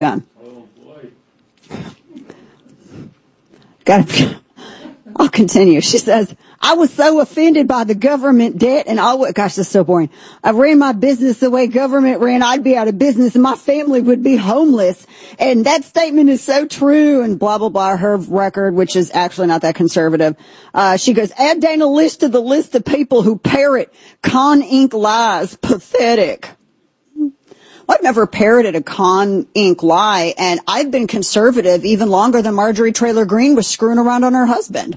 gun. Oh, boy. I'll continue. She says, I was so offended by the government debt and gosh, that's so boring. I ran my business the way government ran. I'd be out of business and my family would be homeless. And that statement is so true and blah, blah, blah. Her record, which is actually not that conservative. She goes, add Dana Lish to the list of people who parrot Con Inc. lies. Pathetic. I've never parroted a Con Inc. lie, and I've been conservative even longer than Marjorie Taylor Greene was screwing around on her husband.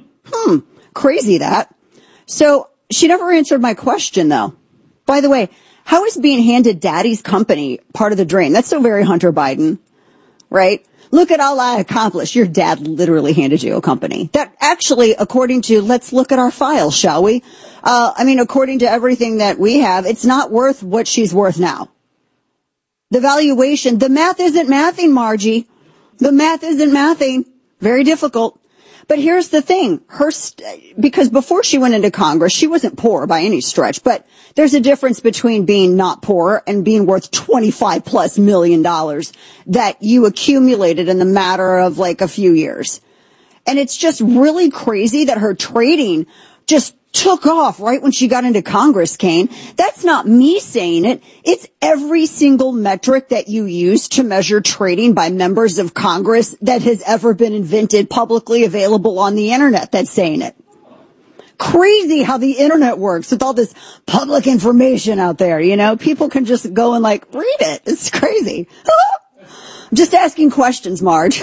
Crazy that. So she never answered my question, though. By the way, how is being handed daddy's company part of the dream? That's so very Hunter Biden, right? Look at all I accomplished. Your dad literally handed you a company. That actually, according to, let's look at our files, shall we? According to everything that we have, it's not worth what she's worth now. The valuation, the math isn't mathing, Margie. The math isn't mathing. Very difficult. But here's the thing. Because before she went into Congress, she wasn't poor by any stretch, but there's a difference between being not poor and being worth $25+ million that you accumulated in the matter of like a few years. And it's just really crazy that her trading just took off right when she got into Congress, Kane. That's not me saying it. It's every single metric that you use to measure trading by members of Congress that has ever been invented, publicly available on the internet, that's saying it. Crazy how the internet works with all this public information out there, you know? People can just go and like read it. It's crazy. Just asking questions, Marge.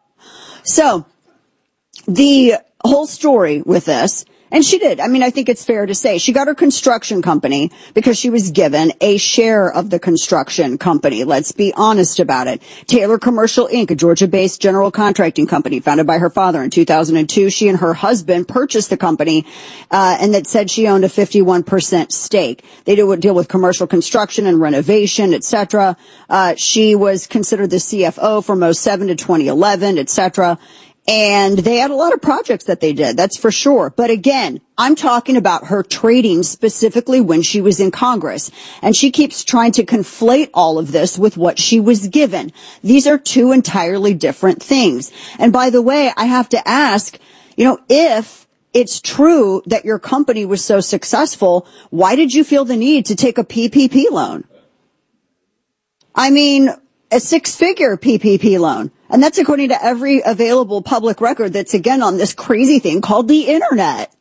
So the whole story with this, and she did. I think it's fair to say she got her construction company because she was given a share of the construction company. Let's be honest about it. Taylor Commercial Inc., a Georgia-based general contracting company founded by her father in 2002. She and her husband purchased the company, and that said she owned a 51% stake. They deal with commercial construction and renovation, etc. She was considered the CFO from 07 to 2011, etc. And they had a lot of projects that they did, that's for sure. But again, I'm talking about her trading specifically when she was in Congress. And she keeps trying to conflate all of this with what she was given. These are two entirely different things. And by the way, I have to ask, if it's true that your company was so successful, why did you feel the need to take a PPP loan? A 6-figure PPP loan. And that's according to every available public record that's, again, on this crazy thing called the internet.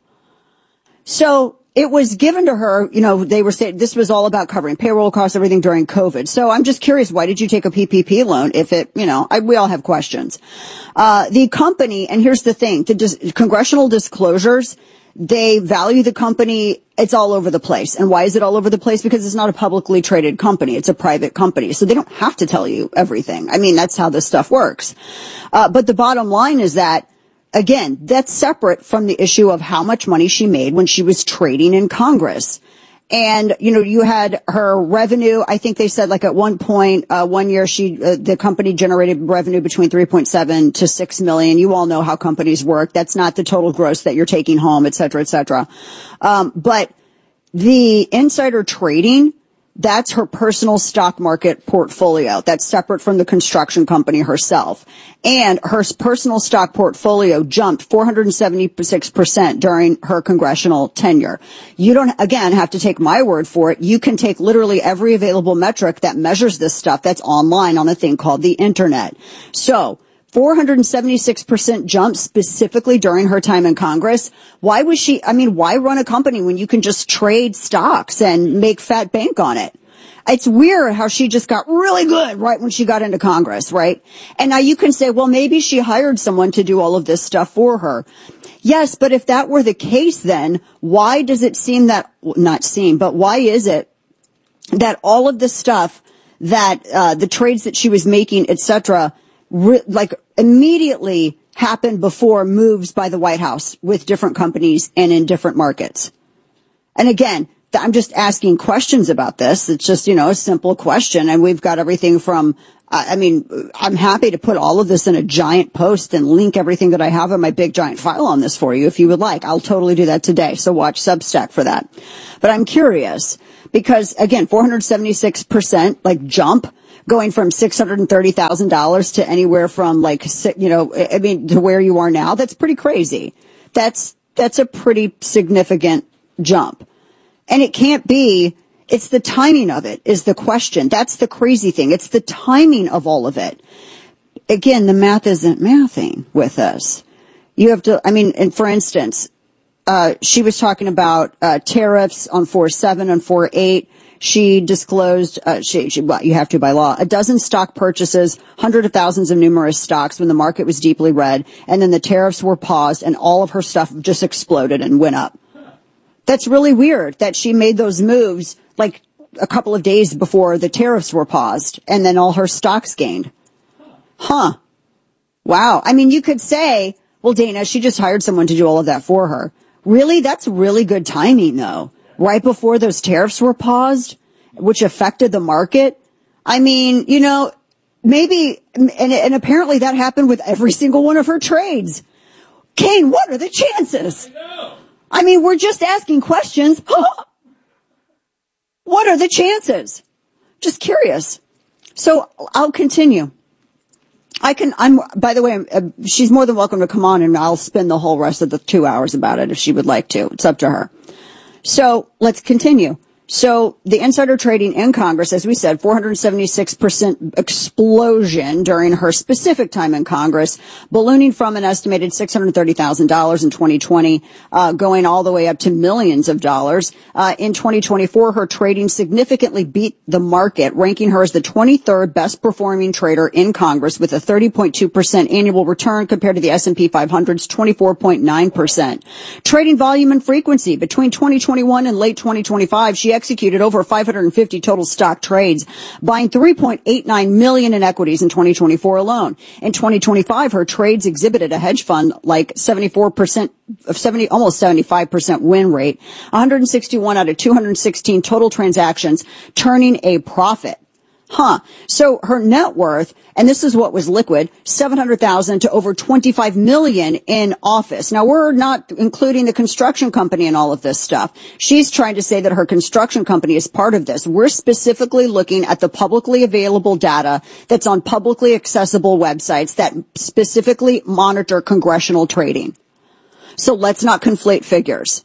So it was given to her, they were saying this was all about covering payroll costs, everything during COVID. So I'm just curious, why did you take a PPP loan if it, we all have questions. The company, and here's the thing, the congressional disclosures, they value the company. It's all over the place. And why is it all over the place? Because it's not a publicly traded company. It's a private company. So they don't have to tell you everything. That's how this stuff works. But the bottom line is that, again, that's separate from the issue of how much money she made when she was trading in Congress. And, you had her revenue. I think they said like at one point, 1 year, the company generated revenue between 3.7 to 6 million. You all know how companies work. That's not the total gross that you're taking home, et cetera, et cetera. But the insider trading, that's her personal stock market portfolio. That's separate from the construction company herself. And her personal stock portfolio jumped 476% during her congressional tenure. You don't, again, have to take my word for it. You can take literally every available metric that measures this stuff that's online on a thing called the internet. So 476% jump specifically during her time in Congress. Why run a company when you can just trade stocks and make fat bank on it? It's weird how she just got really good right when she got into Congress, right? And now you can say, well, maybe she hired someone to do all of this stuff for her. Yes, but if that were the case, then why does it seem that, but why is it that all of this stuff that, the trades that she was making, et cetera, immediately happened before moves by the White House with different companies and in different markets? And again, I'm just asking questions about this. It's just, a simple question. And we've got everything from, I'm happy to put all of this in a giant post and link everything that I have in my big giant file on this for you if you would like. I'll totally do that today. So watch Substack for that. But I'm curious because, again, 476% jump going from $630,000 to anywhere from to where you are now. That's pretty crazy. That's a pretty significant jump. And it can't be, it's the timing of it is the question. That's the crazy thing. It's the timing of all of it. Again, the math isn't mathing with us. You have to, and for instance, she was talking about tariffs on 4.7 and 4.8. She disclosed, you have to by law, a dozen stock purchases, hundreds of thousands of numerous stocks when the market was deeply red, and then the tariffs were paused and all of her stuff just exploded and went up. That's really weird that she made those moves like a couple of days before the tariffs were paused and then all her stocks gained. Huh. Wow. You could say, well, Dana, she just hired someone to do all of that for her. Really? That's really good timing, though. Right before those tariffs were paused, which affected the market. Maybe, and apparently that happened with every single one of her trades. Kane, what are the chances? We're just asking questions. What are the chances? Just curious. So I'll continue. By the way, she's more than welcome to come on and I'll spend the whole rest of the 2 hours about it if she would like to. It's up to her. So let's continue. So the insider trading in Congress, as we said, 476% explosion during her specific time in Congress, ballooning from an estimated $630,000 in 2020, going all the way up to millions of dollars. In 2024, her trading significantly beat the market, ranking her as the 23rd best performing trader in Congress with a 30.2% annual return compared to the S&P 500's 24.9%. Trading volume and frequency between 2021 and late 2025, she executed over 550 total stock trades, buying 3.89 million in equities in 2024 alone. In 2025, her trades exhibited a hedge fund like 74% almost 75% win rate, 161 out of 216 total transactions, turning a profit. So her net worth, and this is what was liquid, 700,000 to over 25 million in office. Now we're not including the construction company and all of this stuff. She's trying to say that her construction company is part of this. We're specifically looking at the publicly available data that's on publicly accessible websites that specifically monitor congressional trading. So let's not conflate figures.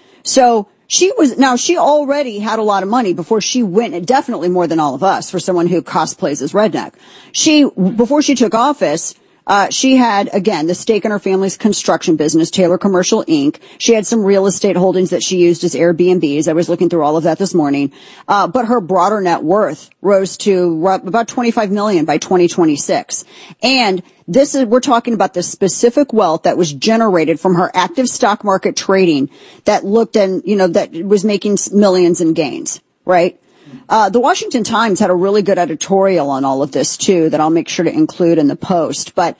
So she already had a lot of money before she went, definitely more than all of us for someone who cosplays as redneck. Before she took office, she had, again, the stake in her family's construction business, Taylor Commercial Inc. She had some real estate holdings that she used as Airbnbs. I was looking through all of that this morning. But her broader net worth rose to about 25 million by 2026. And we're talking about the specific wealth that was generated from her active stock market trading that that was making millions in gains, right? The Washington Times had a really good editorial on all of this too that I'll make sure to include in the post. But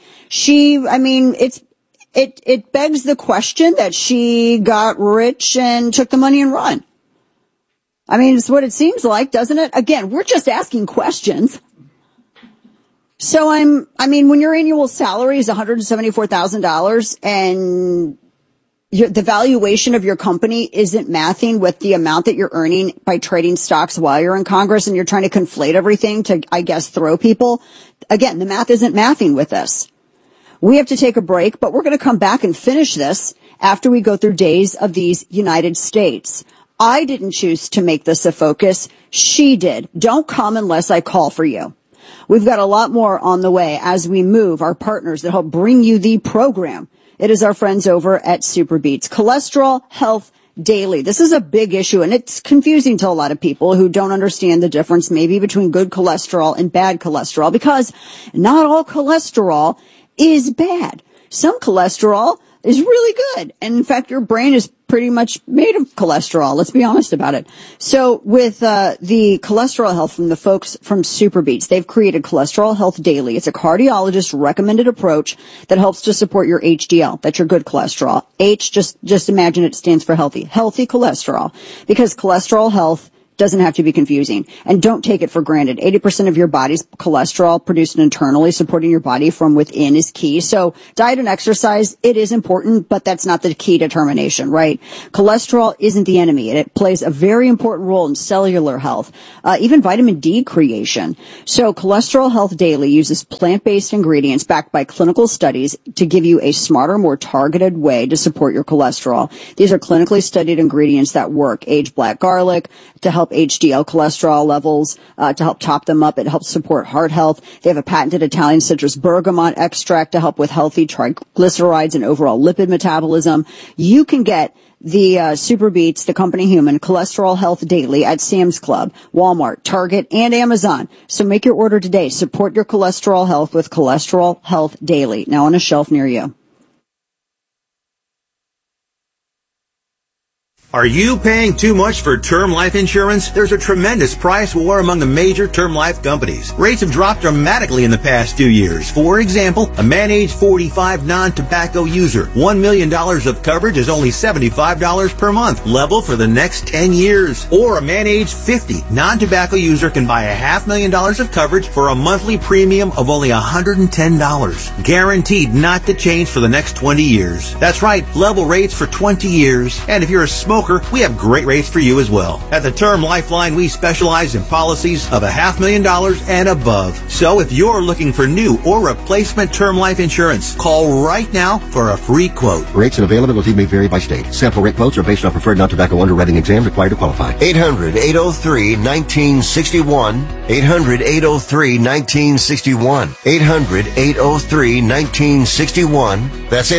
it begs the question that she got rich and took the money and run. It's what it seems like, doesn't it? Again, we're just asking questions. So when your annual salary is $174,000 and the valuation of your company isn't mathing with the amount that you're earning by trading stocks while you're in Congress and you're trying to conflate everything to, I guess, throw people. Again, the math isn't mathing with us. We have to take a break, but we're going to come back and finish this after we go through days of these United States. I didn't choose to make this a focus. She did. Don't come unless I call for you. We've got a lot more on the way as we move, our partners that help bring you the program. It is our friends over at SuperBeets. Cholesterol Health Daily. This is a big issue, and it's confusing to a lot of people who don't understand the difference maybe between good cholesterol and bad cholesterol, because not all cholesterol is bad. Some cholesterol is really good. And in fact, your brain is pretty much made of cholesterol. Let's be honest about it. So with the cholesterol health from the folks from SuperBeets, they've created Cholesterol Health Daily. It's a cardiologist recommended approach that helps to support your HDL. That's your good cholesterol. H, just imagine it stands for healthy cholesterol, because cholesterol health doesn't have to be confusing. And don't take it for granted. 80% of your body's cholesterol produced internally, supporting your body from within is key. So diet and exercise, it is important, but that's not the key determination, right? Cholesterol isn't the enemy. It plays a very important role in cellular health, even vitamin D creation. So Cholesterol Health Daily uses plant-based ingredients backed by clinical studies to give you a smarter, more targeted way to support your cholesterol. These are clinically studied ingredients that work. Aged black garlic to help HDL cholesterol levels, to help top them up. It helps support heart health. They have a patented Italian citrus bergamot extract to help with healthy triglycerides and overall lipid metabolism. You can get the Super Beats, the Company Human, Cholesterol Health Daily at Sam's Club, Walmart, Target, and Amazon. So make your order today. Support your cholesterol health with Cholesterol Health Daily, now on a shelf near you. Are you paying too much for term life insurance? There's a tremendous price war among the major term life companies. Rates have dropped dramatically in the past 2 years. For example, a man age 45 non-tobacco user, $1 million of coverage is only $75 per month, level for the next 10 years. Or a man age 50 non-tobacco user can buy $500,000 of coverage for a monthly premium of only $110. Guaranteed not to change for the next 20 years. That's right, level rates for 20 years. And if you're a smoker, we have great rates for you as well. At the Term Lifeline, we specialize in policies of $500,000 and above. So if you're looking for new or replacement term life insurance, call right now for a free quote. Rates and availability may vary by state. Sample rate quotes are based on preferred non-tobacco underwriting exams required to qualify. 800-803-1961. 800-803-1961. 800-803-1961. That's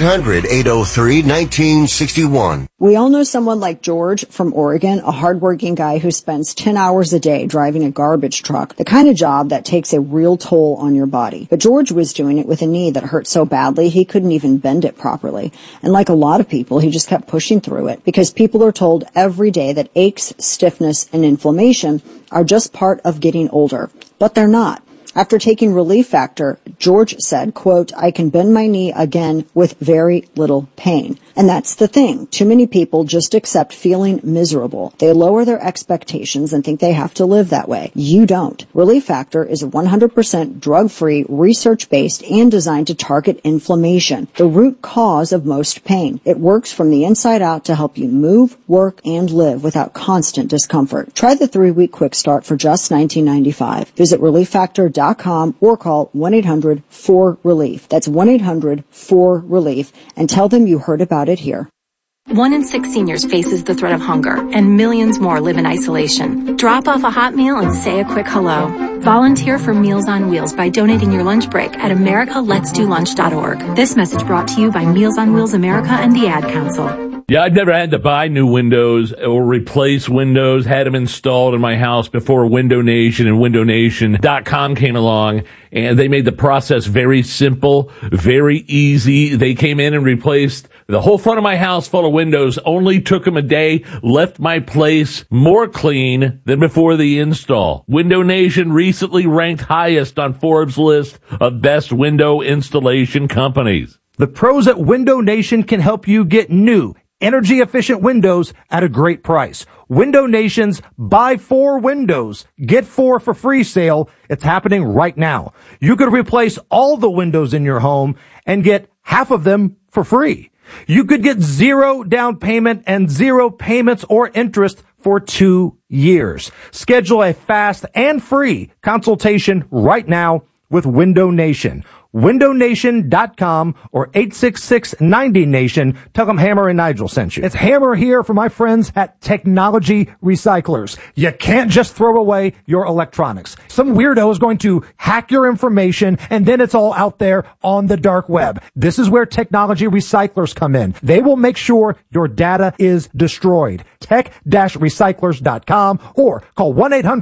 800-803-1961. We all know someone like George from Oregon, a hardworking guy who spends 10 hours a day driving a garbage truck, the kind of job that takes a real toll on your body. But George was doing it with a knee that hurt so badly he couldn't even bend it properly. And like a lot of people, he just kept pushing through it because people are told every day that aches, stiffness, and inflammation are just part of getting older. But they're not. After taking Relief Factor, George said, quote, "I can bend my knee again with very little pain." And that's the thing. Too many people just accept feeling miserable. They lower their expectations and think they have to live that way. You don't. Relief Factor is 100% drug-free, research-based, and designed to target inflammation, the root cause of most pain. It works from the inside out to help you move, work, and live without constant discomfort. Try the 3-week quick start for just $19.95. Visit ReliefFactor.com or call 1-800-4RELIEF. That's 1-800-4RELIEF and tell them you heard about it here. 1 in 6 seniors faces the threat of hunger, and millions more live in isolation. Drop off a hot meal and say a quick hello. Volunteer for Meals on Wheels by donating your lunch break at americaletsdolunch.org. This message brought to you by Meals on Wheels America and the Ad Council. Yeah, I've never had to buy new windows or replace windows, had them installed in my house before Window Nation and WindowNation.com came along, and they made the process very simple, very easy. They came in and replaced the whole front of my house full of windows, only took them a day, left my place more clean than before the install. Window Nation recently ranked highest on Forbes' list of best window installation companies. The pros at Window Nation can help you get new, energy-efficient windows at a great price. Window Nation's Buy 4 Windows, Get 4 for free sale. It's happening right now. You could replace all the windows in your home and get half of them for free. You could get 0 down payment and 0 payments or interest for 2 years. Schedule a fast and free consultation right now with Window Nation. WindowNation.com or 866-90-NATION. Tell them Hammer and Nigel sent you. It's Hammer here for my friends at Technology Recyclers. You can't just throw away your electronics. Some weirdo is going to hack your information and then it's all out there on the dark web. This is where Technology Recyclers come in. They will make sure your data is destroyed. Tech-recyclers.com or call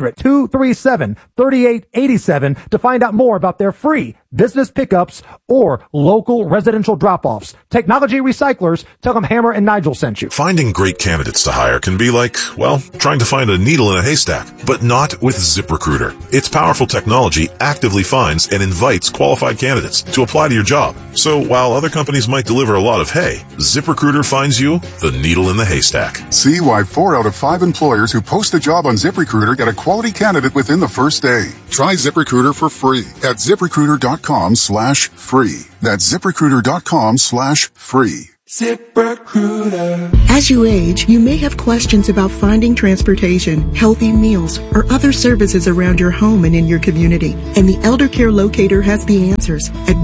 1-800-237-3887 to find out more about their free business pickups or local residential drop-offs. Technology Recyclers, tell them Hammer and Nigel sent you. Finding great candidates to hire can be like, well, trying to find a needle in a haystack, but not with ZipRecruiter. Its powerful technology actively finds and invites qualified candidates to apply to your job. So while other companies might deliver a lot of hay, ZipRecruiter finds you the needle in the haystack. See why 4 out of 5 employers who post a job on ZipRecruiter get a quality candidate within the first day. Try ZipRecruiter for free at ZipRecruiter.com/free. That's ZipRecruiter.com/free. ZipRecruiter. As you age, you may have questions about finding transportation, healthy meals, or other services around your home and in your community. And the Elder Care Locator has the answers at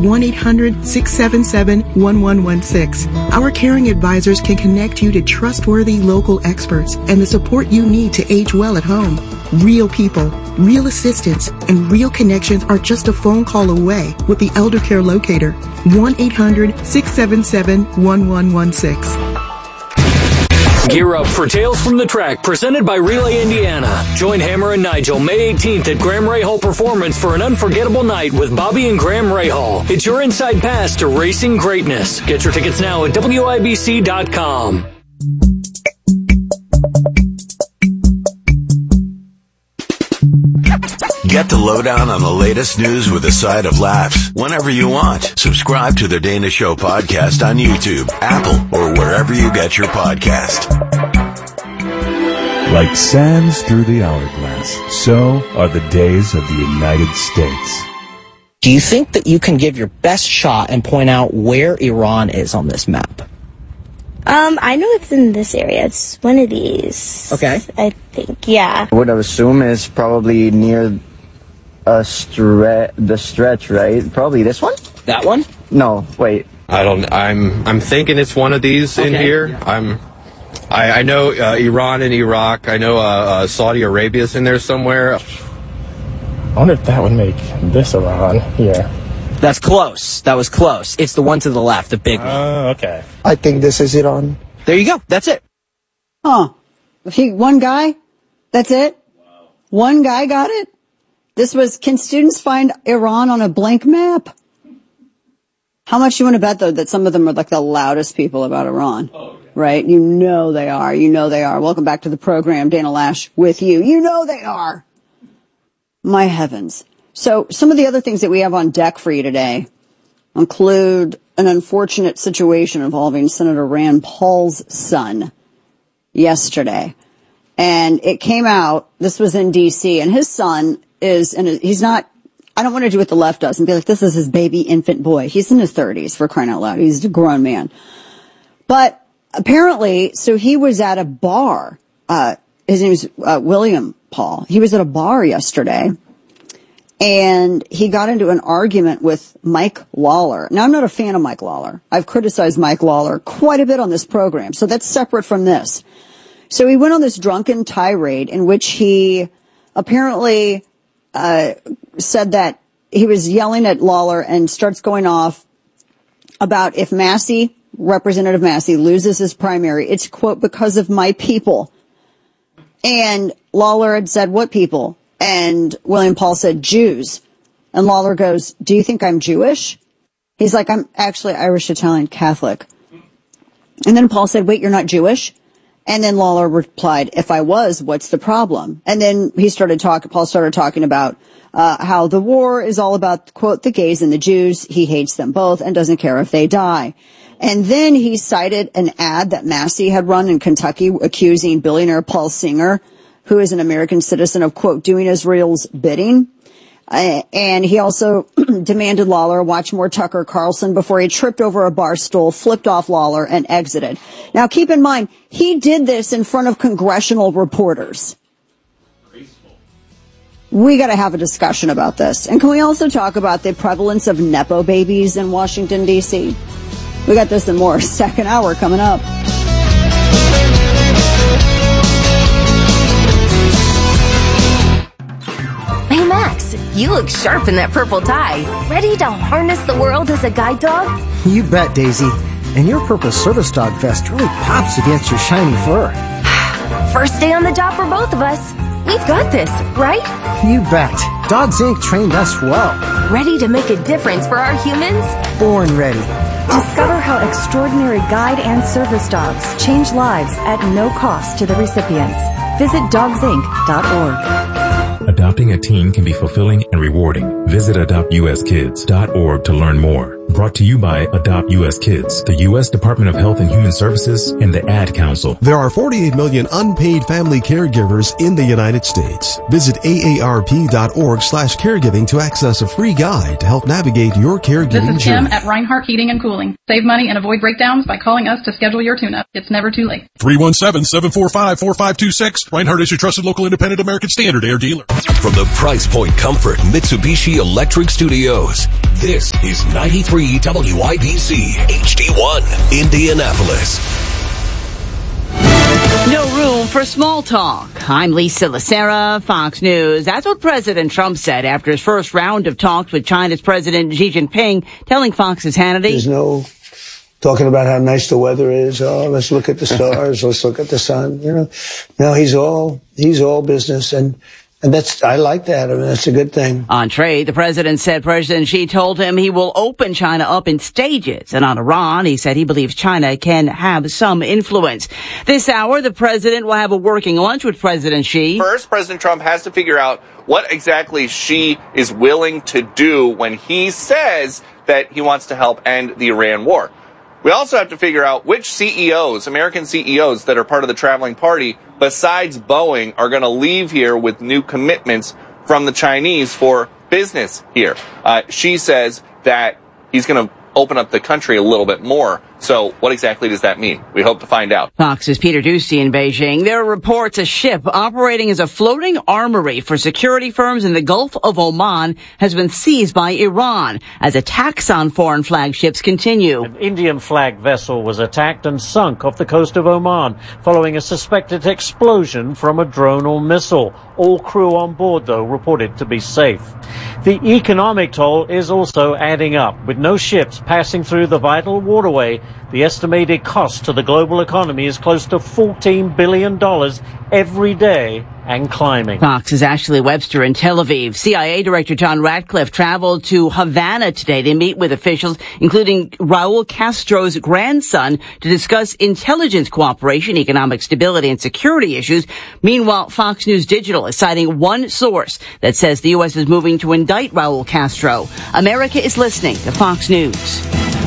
1-800-677-1116. Our caring advisors can connect you to trustworthy local experts and the support you need to age well at home. Real people, real assistance, and real connections are just a phone call away with the Elder Care Locator. 1-800-677-1116. Gear up for Tales from the Track, presented by Relay Indiana. Join Hammer and Nigel May 18th at Graham Rahal Performance for an unforgettable night with Bobby and Graham Rahal. It's your inside pass to racing greatness. Get your tickets now at WIBC.com. Get the lowdown on the latest news with a side of laughs whenever you want. Subscribe to the Dana Show podcast on YouTube, Apple, or wherever you get your podcast. Like sands through the hourglass, so are the days of the United States. Do you think that you can give your best shot and point out where Iran is on this map? I know it's in this area. It's one of these. Okay. I think, yeah. I would assume is probably near the stretch, right? Probably this one? That one? No, wait. I'm thinking it's one of these in here. I know Iran and Iraq. I know Saudi Arabia's in there somewhere. I wonder if that would make this Iran here. That's close. That was close. It's the one to the left, the big one. Okay. I think this is Iran. There you go. That's it. Huh. One guy? That's it? Wow. One guy got it? This was, can students find Iran on a blank map? How much you want to bet, though, that some of them are like the loudest people about Iran? Oh, yeah. Right? You know they are. You know they are. Welcome back to the program. Dana Lash with you. You know they are. My heavens. So some of the other things that we have on deck for you today include an unfortunate situation involving Senator Rand Paul's son yesterday. And it came out, this was in D.C., and his son is, and he's not, I don't want to do what the left does and be like, this is his baby infant boy. He's in his 30s, for crying out loud. He's a grown man. But apparently, so he was at a bar. His name is William Paul. He was at a bar yesterday. And he got into an argument with Mike Lawler. Now, I'm not a fan of Mike Lawler. I've criticized Mike Lawler quite a bit on this program, so that's separate from this. So he went on this drunken tirade in which he apparently said that he was yelling at Lawler and starts going off about if Massey, Representative Massey, loses his primary, it's, quote, because of my people. And Lawler had said, what people? And William Paul said, Jews. And Lawler goes, do you think I'm Jewish? He's like, I'm actually Irish, Italian, Catholic. And then Paul said, wait, you're not Jewish? And then Lawler replied, if I was, what's the problem? And then Paul started talking about how the war is all about, quote, the gays and the Jews. He hates them both and doesn't care if they die. And then he cited an ad that Massey had run in Kentucky accusing billionaire Paul Singer, who is an American citizen, of, quote, doing Israel's bidding. And he also demanded Lawler watch more Tucker Carlson before he tripped over a bar stool, flipped off Lawler, and exited. Now, keep in mind, he did this in front of congressional reporters. We got to have a discussion about this. And can we also talk about the prevalence of Nepo babies in Washington, D.C.? We got this and more. Second hour coming up. Hey, Max, you look sharp in that purple tie. Ready to harness the world as a guide dog? You bet, Daisy. And your purple service dog vest really pops against your shiny fur. First day on the job for both of us. We've got this, right? You bet. Dogs Inc. trained us well. Ready to make a difference for our humans? Born ready. Discover how extraordinary guide and service dogs change lives at no cost to the recipients. Visit dogsinc.org. Adopting a teen can be fulfilling and rewarding. Visit adoptuskids.org to learn more. Brought to you by Adopt U.S. Kids, the U.S. Department of Health and Human Services, and the Ad Council. There are 48 million unpaid family caregivers in the United States. Visit aarp.org/caregiving to access a free guide to help navigate your caregiving This is Kim journey. at Reinhardt Heating and Cooling. Save money and avoid breakdowns by calling us to schedule your tune-up. It's never too late. 317-745-4526. Reinhardt is your trusted local independent American Standard Air dealer. From the Price Point Comfort Mitsubishi Electric Studios, this is 93 WIBC HD1 Indianapolis. No room for small talk. I'm Lisa Lacera, Fox News. That's what President Trump said after his first round of talks with China's President Xi Jinping, telling Fox's Hannity, "There's no talking about how nice the weather is. Oh, let's look at the stars. Let's look at the sun. No, he's all business, and I like that. I mean, that's a good thing." On trade, the president said President Xi told him he will open China up in stages. And on Iran, he said he believes China can have some influence. This hour, the president will have a working lunch with President Xi. First, President Trump has to figure out what exactly Xi is willing to do when he says that he wants to help end the Iran war. We also have to figure out which CEOs, American CEOs that are part of the traveling party, besides Boeing, are going to leave here with new commitments from the Chinese for business here. Xi says that he's going to open up the country a little bit more. So what exactly does that mean? We hope to find out. Fox's Peter Doocy in Beijing. There are reports a ship operating as a floating armory for security firms in the Gulf of Oman has been seized by Iran as attacks on foreign flagships continue. An Indian flag vessel was attacked and sunk off the coast of Oman following a suspected explosion from a drone or missile. All crew on board, though, reported to be safe. The economic toll is also adding up. With no ships passing through the vital waterway, the estimated cost to the global economy is close to $14 billion every day and climbing. Fox's Ashley Webster in Tel Aviv. CIA Director John Ratcliffe traveled to Havana today to meet with officials, including Raul Castro's grandson, to discuss intelligence cooperation, economic stability, and security issues. Meanwhile, Fox News Digital is citing one source that says the U.S. is moving to indict Raul Castro. America is listening to Fox News.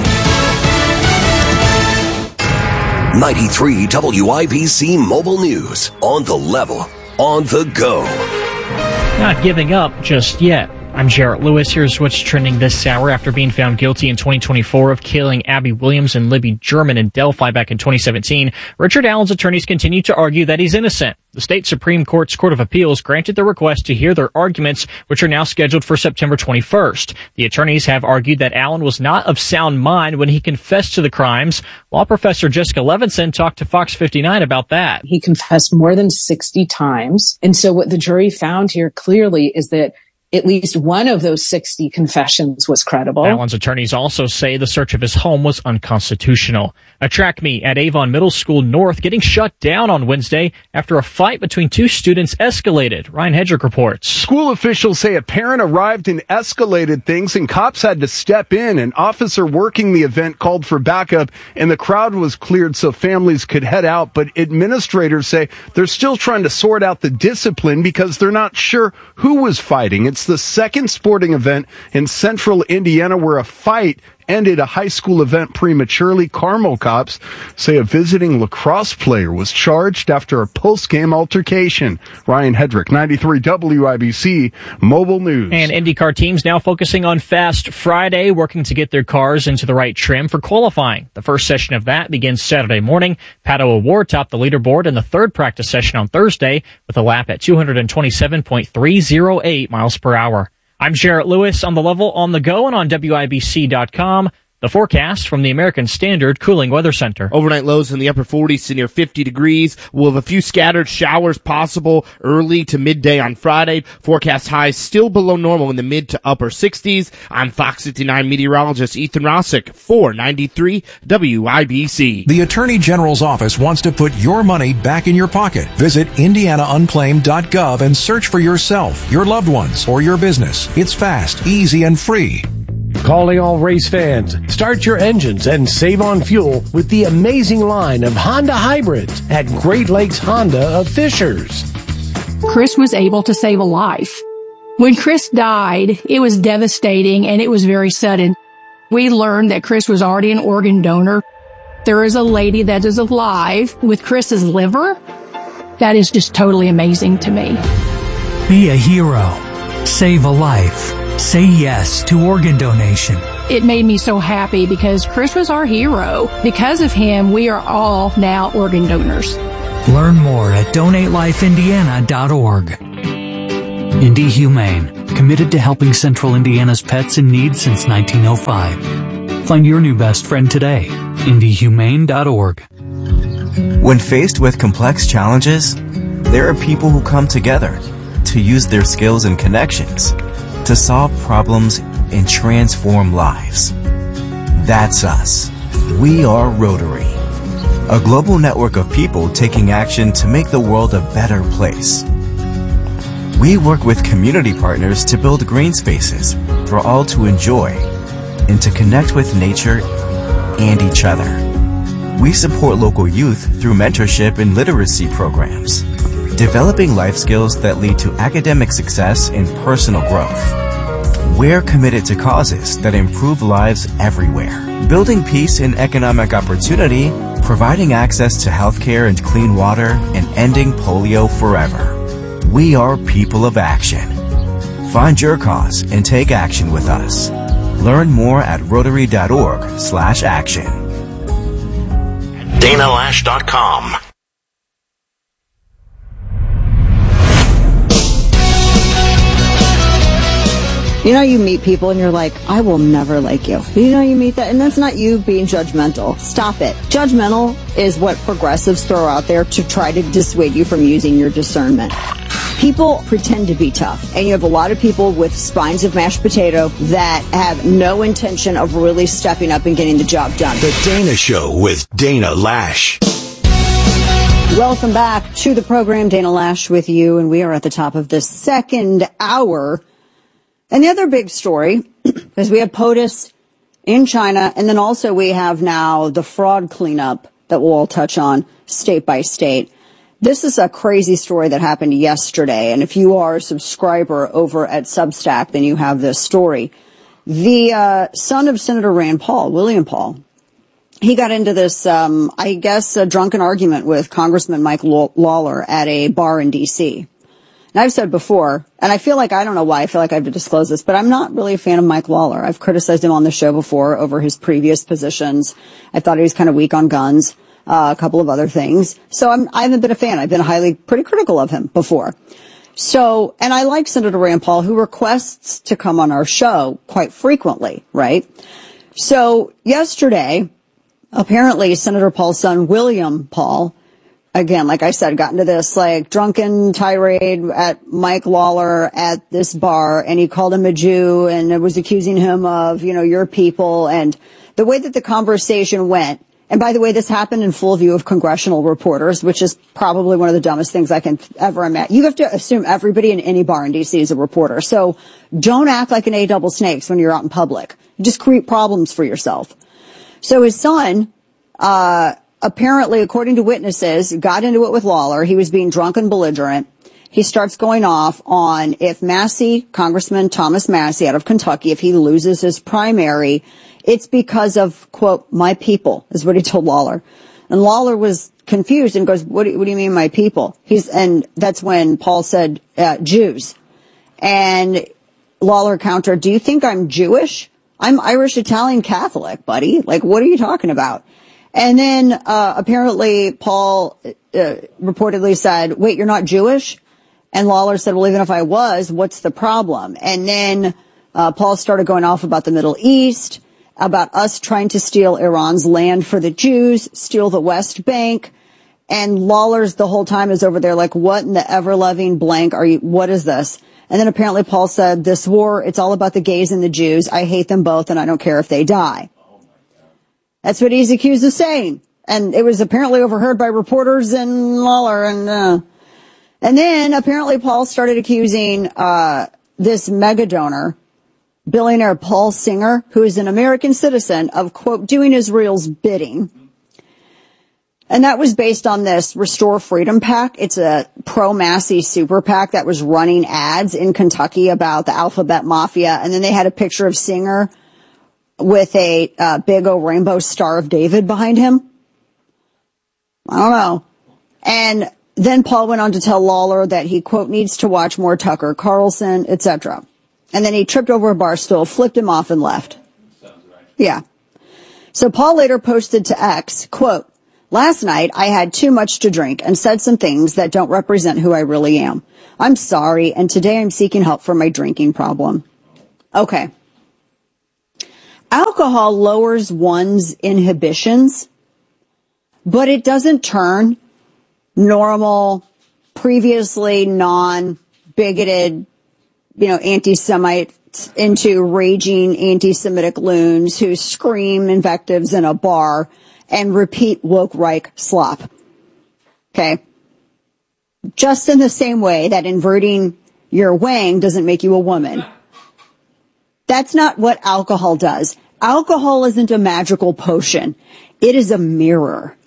93 WIBC Mobile News. On the level. On the go. Not giving up just yet. I'm Jarrett Lewis. Here's what's trending this hour. After being found guilty in 2024 of killing Abby Williams and Libby German in Delphi back in 2017, Richard Allen's attorneys continue to argue that he's innocent. The state Supreme Court's Court of Appeals granted the request to hear their arguments, which are now scheduled for September 21st. The attorneys have argued that Allen was not of sound mind when he confessed to the crimes. Law professor Jessica Levinson talked to Fox 59 about that. He confessed more than 60 times. And so what the jury found here clearly is that at least one of those 60 confessions was credible. Allen's attorneys also say the search of his home was unconstitutional. A track meet at Avon Middle School North getting shut down on Wednesday after a fight between two students escalated. Ryan Hedrick reports. School officials say a parent arrived and escalated things, and cops had to step in. An officer working the event called for backup, and the crowd was cleared so families could head out. But administrators say they're still trying to sort out the discipline because they're not sure who was fighting. It's the second sporting event in central Indiana where a fight ended a high school event prematurely. Carmel cops say a visiting lacrosse player was charged after a post-game altercation. Ryan Hedrick, 93 WIBC Mobile News. And IndyCar teams now focusing on Fast Friday, working to get their cars into the right trim for qualifying. The first session of that begins Saturday morning. Pato O'Ward topped the leaderboard in the third practice session on Thursday with a lap at 227.308 miles per hour. I'm Jarrett Lewis. On the level, on the go, and on WIBC.com. The forecast from the American Standard Cooling Weather Center. Overnight lows in the upper 40s to near 50 degrees. We'll have a few scattered showers possible early to midday on Friday. Forecast highs still below normal in the mid to upper 60s. I'm Fox 59 meteorologist Ethan Rossick for 93 WIBC. The Attorney General's office wants to put your money back in your pocket. Visit IndianaUnclaimed.gov and search for yourself, your loved ones, or your business. It's fast, easy, and free. Calling all race fans. Start your engines and save on fuel with the amazing line of Honda hybrids at Great Lakes Honda of Fishers. Chris was able to save a life. When Chris died, it was devastating and it was very sudden. We learned that Chris was already an organ donor. There is a lady that is alive with Chris's liver. That is just totally amazing to me. Be a hero. Save a life. Say yes to organ donation. It made me so happy because Chris was our hero. Because of him, we are all now organ donors. Learn more at DonateLifeIndiana.org. Indy Humane, committed to helping Central Indiana's pets in need since 1905. Find your new best friend today. IndyHumane.org. When faced with complex challenges, there are people who come together to use their skills and connections to solve problems and transform lives. That's us. We are Rotary, a global network of people taking action to make the world a better place. We work with community partners to build green spaces for all to enjoy and to connect with nature and each other. We support local youth through mentorship and literacy programs, developing life skills that lead to academic success and personal growth. We're committed to causes that improve lives everywhere, building peace and economic opportunity, providing access to healthcare and clean water, and ending polio forever. We are people of action. Find your cause and take action with us. Learn more at Rotary.org/action. DanaLash.com. You know, you meet people and you're like, I will never like you. You know, you meet that, and that's not you being judgmental. Stop it. Judgmental is what progressives throw out there to try to dissuade you from using your discernment. People pretend to be tough, and you have a lot of people with spines of mashed potato that have no intention of really stepping up and getting the job done. The Dana Show with Dana Lash. Welcome back to the program. Dana Lash with you, and we are at the top of the second hour. And the other big story is we have POTUS in China, and then also we have now the fraud cleanup that we'll all touch on state by state. This is a crazy story that happened yesterday, and if you are a subscriber over at Substack, then you have this story. The son of Senator Rand Paul, William Paul, he got into this, I guess, a drunken argument with Congressman Mike Lawler at a bar in D.C., and I've said before, and I feel like, I don't know why I feel like I have to disclose this, but I'm not really a fan of Mike Lawler. I've criticized him on the show before over his previous positions. I thought he was kind of weak on guns, a couple of other things. So I haven't been a fan. I've been pretty critical of him before. So, and I like Senator Rand Paul, who requests to come on our show quite frequently, right? So yesterday, apparently Senator Paul's son, William Paul, again, like I said, got into this like drunken tirade at Mike Lawler at this bar, and he called him a Jew and it was accusing him of, you know, your people. And the way that the conversation went, and by the way, this happened in full view of congressional reporters, which is probably one of the dumbest things I can ever imagine. You have to assume everybody in any bar in D.C. is a reporter. So don't act like an A-double snakes when you're out in public. You just create problems for yourself. So his son, apparently, according to witnesses, got into it with Lawler. He was being drunk and belligerent. He starts going off on if Massey, Congressman Thomas Massey out of Kentucky, if he loses his primary, it's because of, quote, my people, is what he told Lawler. And Lawler was confused and goes, what do you mean my people? And that's when Paul said, Jews. And Lawler countered, do you think I'm Jewish? I'm Irish Italian Catholic, buddy. Like, what are you talking about? And then, apparently Paul, reportedly said, wait, you're not Jewish? And Lawler said, well, even if I was, what's the problem? And then, Paul started going off about the Middle East, about us trying to steal Iran's land for the Jews, steal the West Bank. And Lawler's the whole time is over there like, what in the ever-loving blank what is this? And then apparently Paul said, this war, it's all about the gays and the Jews. I hate them both and I don't care if they die. That's what he's accused of saying. And it was apparently overheard by reporters and Lawler. And then apparently Paul started accusing this mega donor, billionaire Paul Singer, who is an American citizen, of, quote, doing Israel's bidding. And that was based on this Restore Freedom PAC. It's a pro-Massey super PAC that was running ads in Kentucky about the Alphabet Mafia. And then they had a picture of Singer with a big old rainbow Star of David behind him. I don't know. And then Paul went on to tell Lawler that he, quote, needs to watch more Tucker Carlson, etc. And then he tripped over a bar stool, flipped him off, and left. Yeah. So Paul later posted to X, quote, last night I had too much to drink and said some things that don't represent who I really am. I'm sorry, and today I'm seeking help for my drinking problem. Okay. Alcohol lowers one's inhibitions, but it doesn't turn normal, previously non-bigoted, anti-Semites into raging anti-Semitic loons who scream invectives in a bar and repeat woke Reich slop. Okay? Just in the same way that inverting your wang doesn't make you a woman. That's not what alcohol does. Alcohol isn't a magical potion. It is a mirror.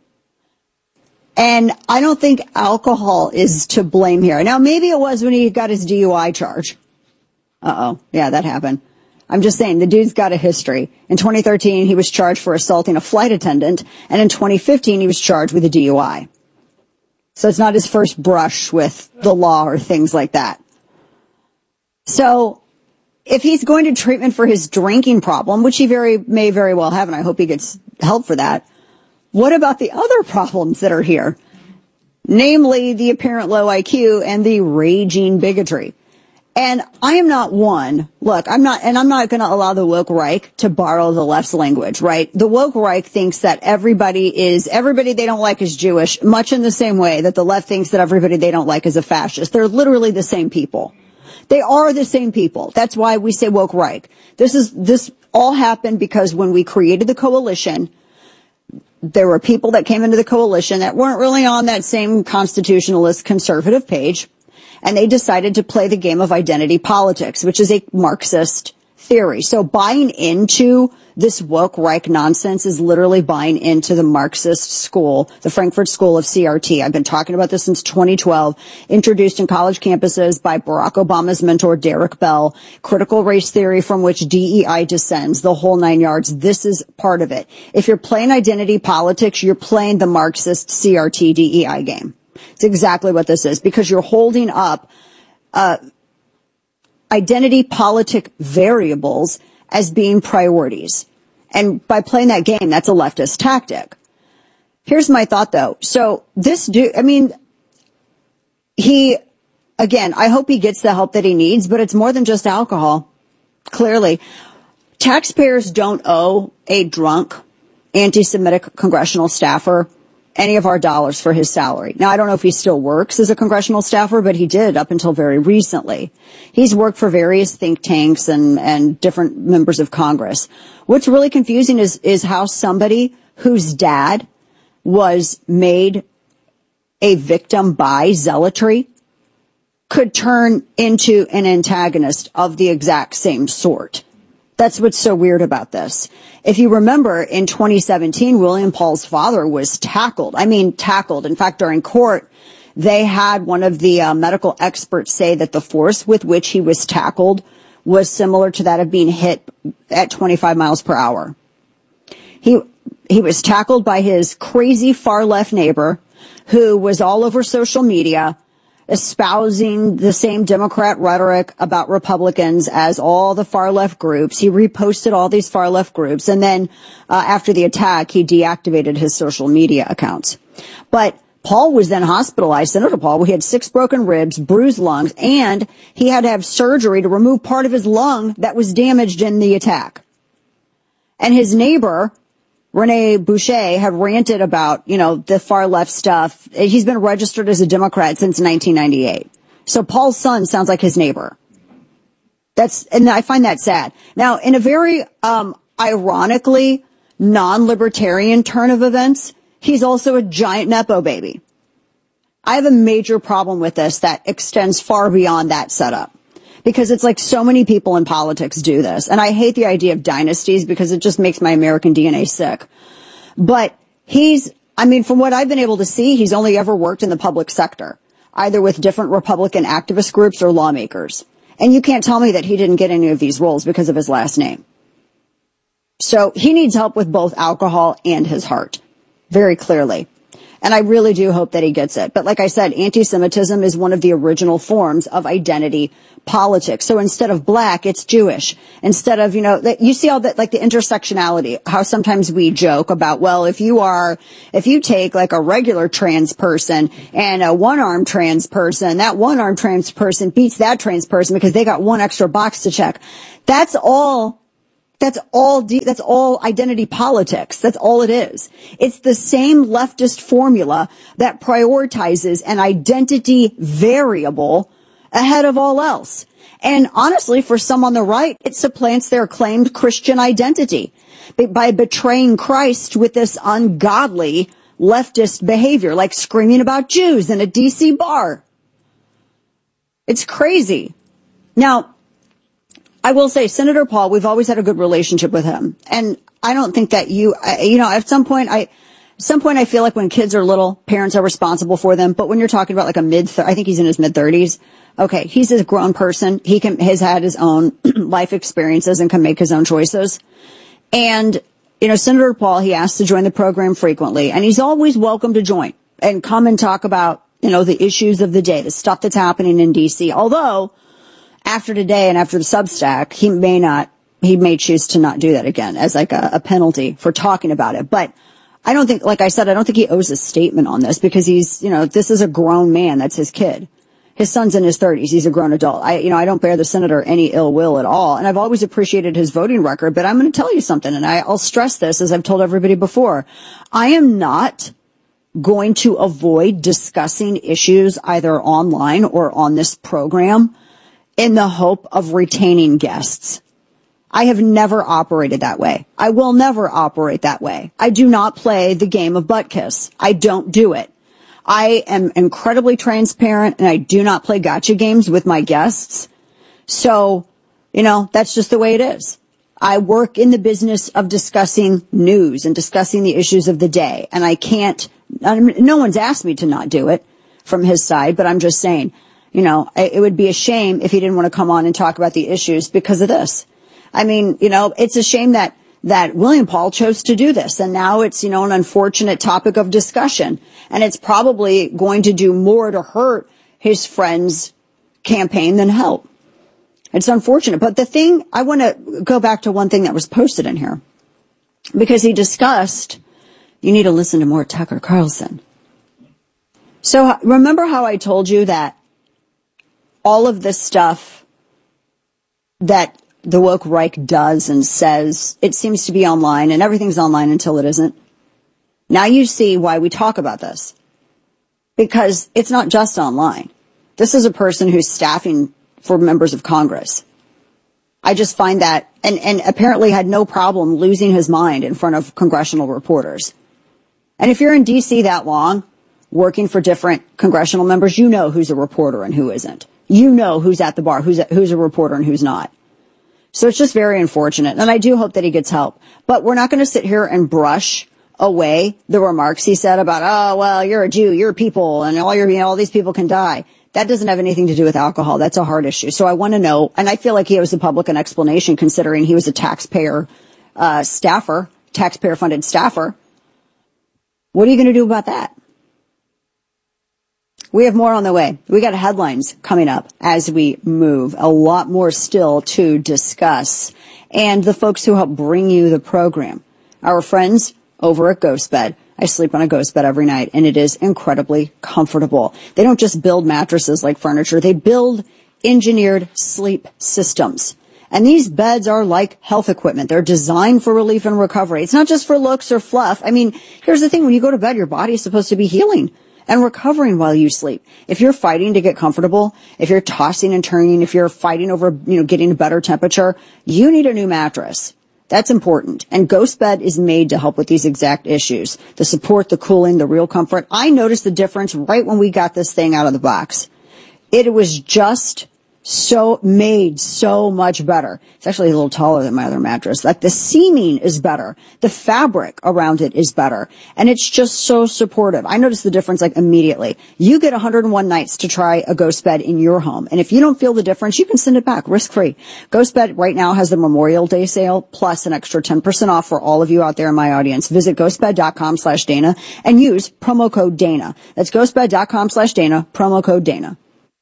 And I don't think alcohol is to blame here. Now, maybe it was when he got his DUI charge. Uh-oh. Yeah, that happened. I'm just saying, the dude's got a history. In 2013, he was charged for assaulting a flight attendant, and in 2015, he was charged with a DUI. So it's not his first brush with the law or things like that. So if he's going to treatment for his drinking problem, which he may very well have, and I hope he gets help for that, what about the other problems that are here? Namely, the apparent low IQ and the raging bigotry. And I am not one. Look, I'm not going to allow the woke Reich to borrow the left's language, right? The woke Reich thinks that everybody they don't like is Jewish, much in the same way that the left thinks that everybody they don't like is a fascist. They're literally the same people. They are the same people. That's why we say woke Reich. This all happened because when we created the coalition, there were people that came into the coalition that weren't really on that same constitutionalist conservative page, and they decided to play the game of identity politics, which is a Marxist theory. So buying into this woke Reich nonsense is literally buying into the Marxist school, the Frankfurt School of CRT. I've been talking about this since 2012, introduced in college campuses by Barack Obama's mentor, Derek Bell, critical race theory from which DEI descends, the whole 9 yards. This is part of it. If you're playing identity politics, you're playing the Marxist CRT DEI game. It's exactly what this is, because you're holding up identity politic variables as being priorities. And by playing that game, that's a leftist tactic. Here's my thought, though. So this dude, I hope he gets the help that he needs, but it's more than just alcohol. Clearly, taxpayers don't owe a drunk anti-Semitic congressional staffer any of our dollars for his salary. Now, I don't know if he still works as a congressional staffer, but he did up until very recently. He's worked for various think tanks and different members of Congress. What's really confusing is how somebody whose dad was made a victim by zealotry could turn into an antagonist of the exact same sort. That's what's so weird about this. If you remember, in 2017, William Paul's father was tackled. In fact, during court, they had one of the medical experts say that the force with which he was tackled was similar to that of being hit at 25 miles per hour. He was tackled by his crazy far-left neighbor who was all over social media espousing the same Democrat rhetoric about Republicans as all the far-left groups. He reposted all these far-left groups, and then after the attack, he deactivated his social media accounts. But Paul was then hospitalized, Senator Paul. He had 6 broken ribs, bruised lungs, and he had to have surgery to remove part of his lung that was damaged in the attack. And his neighbor, Rene Boucher, had ranted about, the far left stuff. He's been registered as a Democrat since 1998. So Paul's son sounds like his neighbor. And I find that sad. Now, in a very, ironically non-libertarian turn of events, he's also a giant Nepo baby. I have a major problem with this that extends far beyond that setup. Because it's like so many people in politics do this. And I hate the idea of dynasties because it just makes my American DNA sick. But from what I've been able to see, he's only ever worked in the public sector, either with different Republican activist groups or lawmakers. And you can't tell me that he didn't get any of these roles because of his last name. So he needs help with both alcohol and his heart, very clearly. And I really do hope that he gets it. But like I said, anti-Semitism is one of the original forms of identity politics. So instead of black, it's Jewish. Instead of, you see all that, like the intersectionality, how sometimes we joke about, well, if you take like a regular trans person and a one-armed trans person, that one-armed trans person beats that trans person because they got one extra box to check. That's all identity politics. That's all it is. It's the same leftist formula that prioritizes an identity variable ahead of all else. And honestly, for some on the right, it supplants their claimed Christian identity by betraying Christ with this ungodly leftist behavior, like screaming about Jews in a DC bar. It's crazy. Now, I will say, Senator Paul, we've always had a good relationship with him. And I don't think that at some point I feel like when kids are little, parents are responsible for them. But when you're talking about like I think he's in his mid-30s. Okay, he's a grown person. Has had his own life experiences and can make his own choices. And, Senator Paul, he asks to join the program frequently. And he's always welcome to join and come and talk about, the issues of the day, the stuff that's happening in D.C. Although, after today and after the Substack, he may choose to not do that again as like a penalty for talking about it. But I don't think, like I said, I don't think he owes a statement on this because he's, this is a grown man. That's his kid. His son's in his 30s. He's a grown adult. I don't bear the senator any ill will at all. And I've always appreciated his voting record, but I'm going to tell you something. And I'll stress this as I've told everybody before. I am not going to avoid discussing issues either online or on this program in the hope of retaining guests. I have never operated that way. I will never operate that way. I do not play the game of butt kiss. I don't do it. I am incredibly transparent and I do not play gotcha games with my guests. So, that's just the way it is. I work in the business of discussing news and discussing the issues of the day. And no one's asked me to not do it from his side, but I'm just saying, it would be a shame if he didn't want to come on and talk about the issues because of this. I mean, it's a shame that William Paul chose to do this. And now it's, an unfortunate topic of discussion. And it's probably going to do more to hurt his friend's campaign than help. It's unfortunate. But I want to go back to one thing that was posted in here. Because he discussed, you need to listen to more Tucker Carlson. So remember how I told you that all of this stuff that the woke Reich does and says, it seems to be online, and everything's online until it isn't. Now you see why we talk about this. Because it's not just online. This is a person who's staffing for members of Congress. I just find that, and apparently had no problem losing his mind in front of congressional reporters. And if you're in D.C. that long, working for different congressional members, you know who's a reporter and who isn't. You know who's at the bar, who's a reporter and who's not. So it's just very unfortunate. And I do hope that he gets help. But we're not going to sit here and brush away the remarks he said about, oh, well, you're a Jew, you're people, and all these people can die. That doesn't have anything to do with alcohol. That's a hard issue. So I want to know, and I feel like he owes the public an explanation considering he was a taxpayer funded staffer. What are you going to do about that? We have more on the way. We got headlines coming up as we move. A lot more still to discuss. And the folks who help bring you the program. Our friends over at GhostBed. I sleep on a GhostBed every night, and it is incredibly comfortable. They don't just build mattresses like furniture. They build engineered sleep systems. And these beds are like health equipment. They're designed for relief and recovery. It's not just for looks or fluff. I mean, here's the thing. When you go to bed, your body is supposed to be healing and recovering while you sleep. If you're fighting to get comfortable, if you're tossing and turning, if you're fighting over, getting a better temperature, you need a new mattress. That's important. And GhostBed is made to help with these exact issues. The support, the cooling, the real comfort. I noticed the difference right when we got this thing out of the box. It was just so much better. It's actually a little taller than my other mattress. Like the seaming is better. The fabric around it is better. And it's just so supportive. I noticed the difference like immediately. You get 101 nights to try a Ghost bed in your home. And if you don't feel the difference, you can send it back risk-free. Ghost Bed right now has the Memorial Day sale plus an extra 10% off for all of you out there in my audience. Visit ghostbed.com/Dana and use promo code Dana. That's ghostbed.com/Dana, promo code Dana.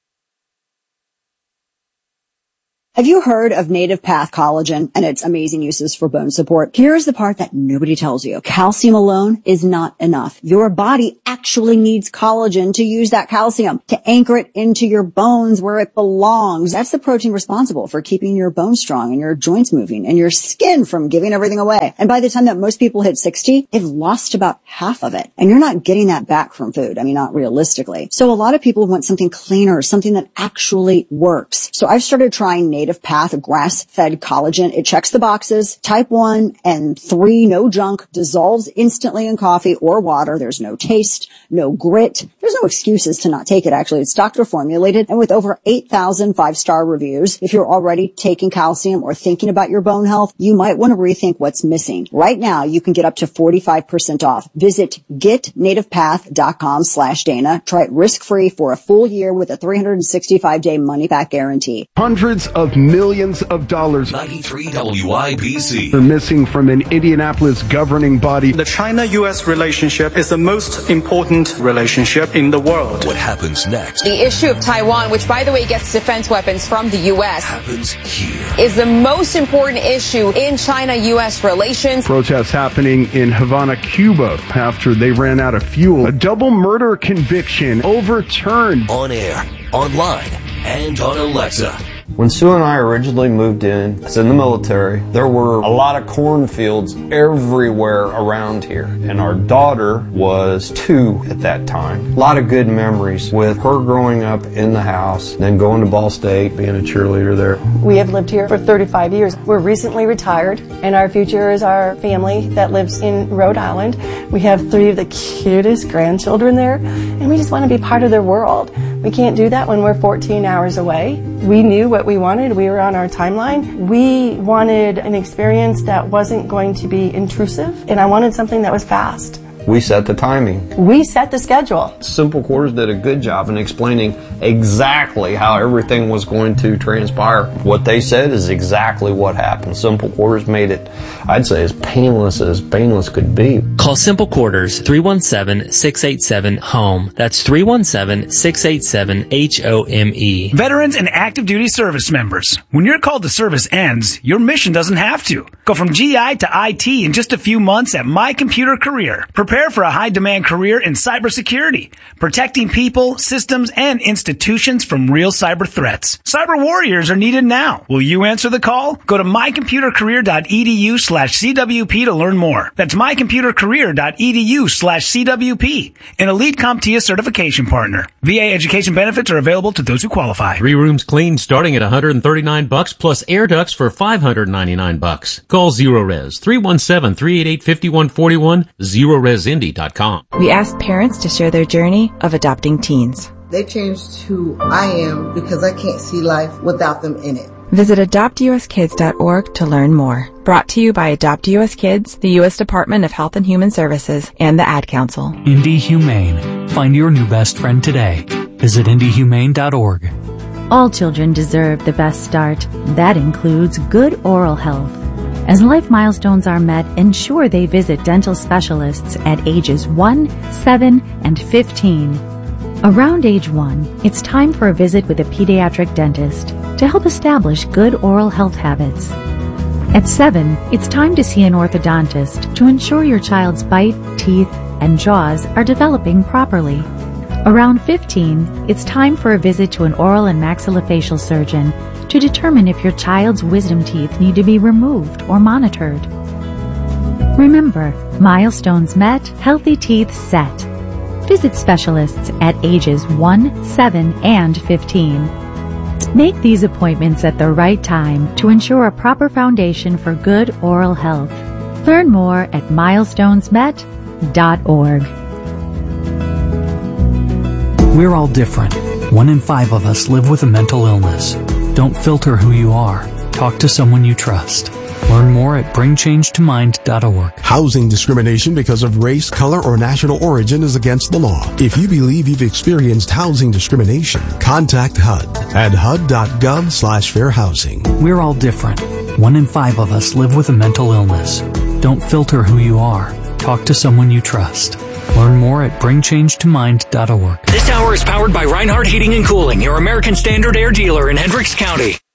Have you heard of Native Path Collagen and its amazing uses for bone support? Here's the part that nobody tells you. Calcium alone is not enough. Your body actually needs collagen to use that calcium, to anchor it into your bones where it belongs. That's the protein responsible for keeping your bones strong and your joints moving and your skin from giving everything away. And by the time that most people hit 60, they've lost about half of it. And you're not getting that back from food. I mean, not realistically. So a lot of people want something cleaner, something that actually works. So I've started trying Native Path grass-fed collagen. It checks the boxes. Type 1 and 3, no junk, dissolves instantly in coffee or water. There's no taste, no grit. There's no excuses to not take it, actually. It's doctor formulated and with over 8,000 five-star reviews. If you're already taking calcium or thinking about your bone health, you might want to rethink what's missing. Right now, you can get up to 45% off. Visit getnativepath.com/Dana. Try it risk-free for a full year with a 365-day money-back guarantee. Hundreds of millions of dollars 93 WIBC are missing from an Indianapolis governing body. The China-U.S. relationship is the most important relationship in the world. What happens next? The issue of Taiwan, which by the way gets defense weapons from the U.S., happens here, is the most important issue in China-U.S. relations. Protests happening in Havana, Cuba after they ran out of fuel. A double murder conviction overturned. On air, online, and on Alexa. When Sue and I originally moved in, I was in the military, there were a lot of cornfields everywhere around here. And our daughter was 2 at that time. A lot of good memories with her growing up in the house, then going to Ball State, being a cheerleader there. We have lived here for 35 years. We're recently retired, and our future is our family that lives in Rhode Island. We have 3 of the cutest grandchildren there, and we just want to be part of their world. We can't do that when we're 14 hours away. We knew what we wanted. We were on our timeline. We wanted an experience that wasn't going to be intrusive, and I wanted something that was fast. We set the timing. We set the schedule. Simple Quarters did a good job in explaining exactly how everything was going to transpire. What they said is exactly what happened. Simple Quarters made it, I'd say, as painless could be. Call Simple Quarters 317-687-HOME. That's 317-687-HOME. Veterans and active duty service members. When your call to service ends, your mission doesn't have to. Go from GI to IT in just a few months at My Computer Career. Prepare for a high-demand career in cybersecurity, protecting people, systems, and institutions from real cyber threats. Cyber warriors are needed now. Will you answer the call? Go to mycomputercareer.edu/CWP to learn more. That's mycomputercareer.edu/CWP, an elite CompTIA certification partner. VA education benefits are available to those who qualify. 3 rooms clean starting at $139 plus air ducts for $599. Call ZeroRes 317-388-5141, ZeroResIndy.com. We asked parents to share their journey of adopting teens. They changed who I am because I can't see life without them in it. Visit AdoptUSKids.org to learn more. Brought to you by Adopt US Kids, the U.S. Department of Health and Human Services, and the Ad Council. Indie Humane. Find your new best friend today. Visit IndieHumane.org. All children deserve the best start. That includes good oral health. As life milestones are met, ensure they visit dental specialists at ages 1, 7, and 15. Around age 1, it's time for a visit with a pediatric dentist to help establish good oral health habits. At 7, it's time to see an orthodontist to ensure your child's bite, teeth, and jaws are developing properly. Around 15, it's time for a visit to an oral and maxillofacial surgeon to determine if your child's wisdom teeth need to be removed or monitored. Remember, milestones met, healthy teeth set. Visit specialists at ages 1, 7, and 15. Make these appointments at the right time to ensure a proper foundation for good oral health. Learn more at milestonesmet.org. We're all different, 1 in 5 of us live with a mental illness. Don't filter who you are. Talk to someone you trust. Learn more at bringchangetomind.org. Housing discrimination because of race, color, or national origin is against the law. If you believe you've experienced housing discrimination, contact HUD at hud.gov/fair housing. We're all different. 1 in 5 of us live with a mental illness. Don't filter who you are. Talk to someone you trust. Learn more at bringchangetomind.org. This hour is powered by Reinhardt Heating and Cooling, your American Standard air dealer in Hendricks County.